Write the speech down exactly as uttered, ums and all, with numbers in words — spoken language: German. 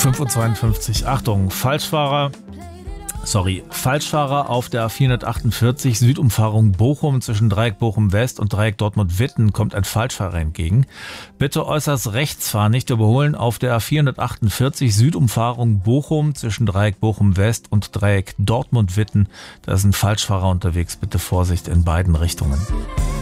fünf Uhr zweiundfünfzig. Achtung, Falschfahrer. Sorry, Falschfahrer auf der A vierhundertachtundvierzig Südumfahrung Bochum zwischen Dreieck Bochum West und Dreieck Dortmund-Witten kommt ein Falschfahrer entgegen. Bitte äußerst rechts fahren, nicht überholen auf der A vierhundertachtundvierzig Südumfahrung Bochum zwischen Dreieck Bochum West und Dreieck Dortmund-Witten. Da ist ein Falschfahrer unterwegs. Bitte Vorsicht in beiden Richtungen.